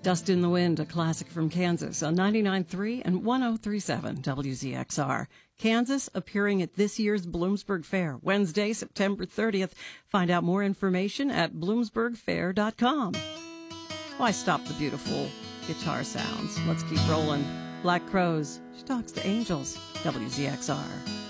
Dust in the Wind, a classic from Kansas on 99.3 and 103.7 WZXR. Kansas appearing at this year's Bloomsburg Fair, Wednesday, September 30th. Find out more information at bloomsburgfair.com. Why stop the beautiful guitar sounds? Let's keep rolling. Black Crowes, She Talks to Angels, WZXR.